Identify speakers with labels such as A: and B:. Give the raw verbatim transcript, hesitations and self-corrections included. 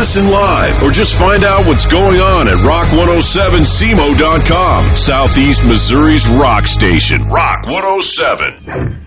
A: listen live, or just find out what's going on at rock one oh seven C M O dot com. Southeast Missouri's rock station. Rock one oh seven.